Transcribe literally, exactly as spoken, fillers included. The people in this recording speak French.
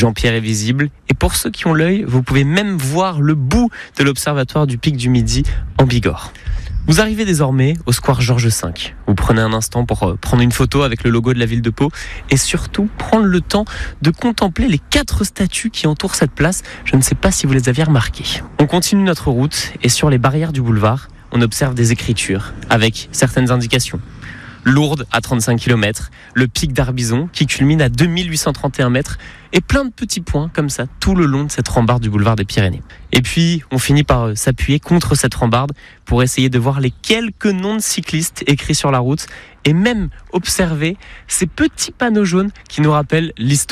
Jean-Pierre est visible. Et pour ceux qui ont l'œil, vous pouvez même voir le bout de l'observatoire du Pic du Midi en Bigorre. Vous arrivez désormais au square Georges cinq. Vous prenez un instant pour prendre une photo avec le logo de la ville de Pau et surtout prendre le temps de contempler les quatre statues qui entourent cette place. Je ne sais pas si vous les aviez remarquées. On continue notre route et sur les barrières du boulevard, on observe des écritures avec certaines indications. Lourdes à trente-cinq kilomètres, le pic d'Arbizon qui culmine à deux mille huit cent trente et un mètres et plein de petits points comme ça tout le long de cette rambarde du boulevard des Pyrénées. Et puis on finit par s'appuyer contre cette rambarde pour essayer de voir les quelques noms de cyclistes écrits sur la route et même observer ces petits panneaux jaunes qui nous rappellent l'histoire